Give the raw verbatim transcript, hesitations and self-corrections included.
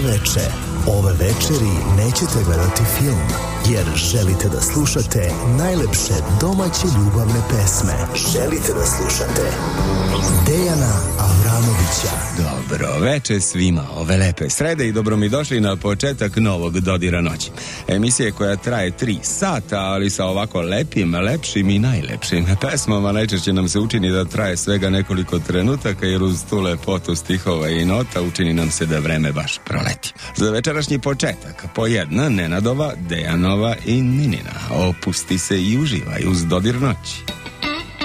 veče. Ove večeri nećete gledati film, jer želite da slušate najlepše domaće ljubavne pesme. Želite da slušate Dejana Avramovića. Dobro veče svima, ove lepe srede i dobro mi došli na početak novog Dodira noći. Emisije koja traje tri sata, ali sa ovako lepim, lepšim i najlepšim pesmama. Najčešće nam se učini da traje svega nekoliko trenutaka, jer uz tu lepotu stihova i nota učini nam se da vreme baš proleti. Za večerašnji početak, po jedna Nenadova, Dejanova i Ninina. Opusti se i uživaj uz Dodir noći.